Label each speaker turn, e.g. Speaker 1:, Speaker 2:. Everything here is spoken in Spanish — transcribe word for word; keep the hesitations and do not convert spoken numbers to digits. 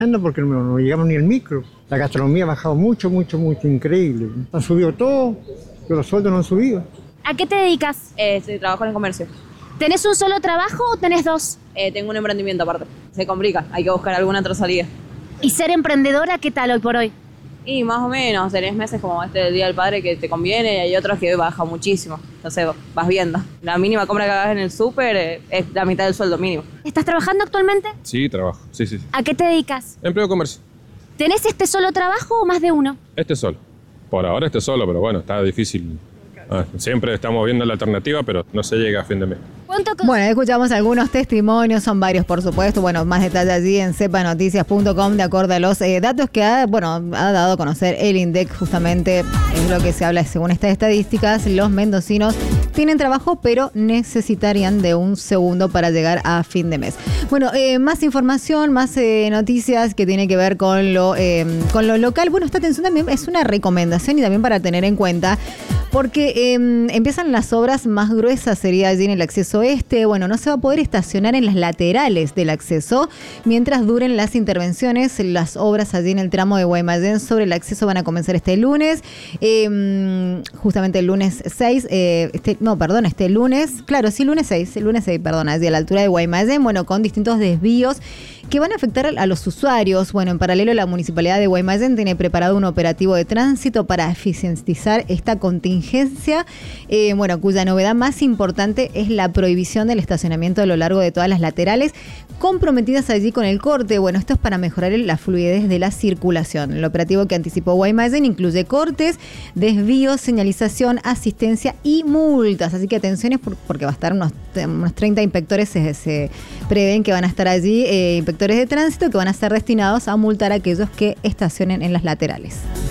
Speaker 1: Ando porque no, no llegamos ni al micro. La gastronomía ha bajado mucho, mucho, mucho, increíble. Han subido todo, pero los sueldos no han subido.
Speaker 2: ¿A qué te dedicas?
Speaker 3: Eh, sí, trabajo en el comercio.
Speaker 2: ¿Tenés un solo trabajo o tenés dos?
Speaker 3: Eh, tengo un emprendimiento aparte. Se complica, hay que buscar alguna otra salida.
Speaker 2: ¿Y ser emprendedora qué tal hoy por hoy?
Speaker 3: Y más o menos, tenés meses como este Día del Padre que te conviene y hay otros que baja muchísimo. Entonces vas viendo. La mínima compra que hagas en el súper eh, es la mitad del sueldo mínimo.
Speaker 2: ¿Estás trabajando actualmente?
Speaker 4: Sí, trabajo. Sí, sí. sí.
Speaker 2: ¿A qué te dedicas?
Speaker 4: Empleo de comercio.
Speaker 2: ¿Tenés este solo trabajo o más de uno?
Speaker 4: Este solo. Por ahora este solo, pero bueno, está difícil. Ah, siempre estamos viendo la alternativa, pero no se llega a fin de mes.
Speaker 2: ¿Cuánto cos-
Speaker 5: Bueno, escuchamos algunos testimonios, son varios por supuesto. Bueno, más detalles allí en sepa noticias punto com de acuerdo a los eh, datos que ha, bueno, ha dado a conocer el INDEC. Justamente es lo que se habla según estas estadísticas. Los mendocinos tienen trabajo, pero necesitarían de un segundo para llegar a fin de mes. Bueno, eh, más información, más eh, noticias que tiene que ver con lo, eh, con lo local. Bueno, esta atención también es una recomendación y también para tener en cuenta. Porque eh, empiezan las obras más gruesas, sería allí en el acceso este. Bueno, no se va a poder estacionar en las laterales del acceso mientras duren las intervenciones. Las obras allí en el tramo de Guaymallén sobre el acceso van a comenzar este lunes. Eh, justamente el lunes seis. Eh, este, no, perdón, este lunes. Claro, sí, lunes seis. El lunes seis, perdón, allí a la altura de Guaymallén. Bueno, con distintos desvíos que van a afectar a los usuarios. Bueno, en paralelo, la Municipalidad de Guaymallén tiene preparado un operativo de tránsito para eficientizar esta contingencia, eh, bueno, cuya novedad más importante es la prohibición del estacionamiento a lo largo de todas las laterales, comprometidas allí con el corte. Bueno, esto es para mejorar la fluidez de la circulación. El operativo que anticipó Guaymallén incluye cortes, desvíos, señalización, asistencia y multas. Así que atenciones porque va a estar unos, unos treinta inspectores, se, se prevén que van a estar allí, eh, inspectores de tránsito que van a ser destinados a multar a aquellos que estacionen en las laterales.